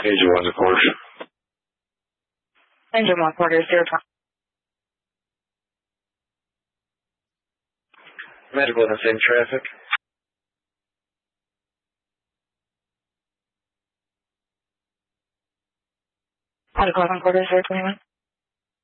Engine 1 to quarters. Engine 1 quarters, 020. Medical in the same traffic. Medical 1 quarters, 021.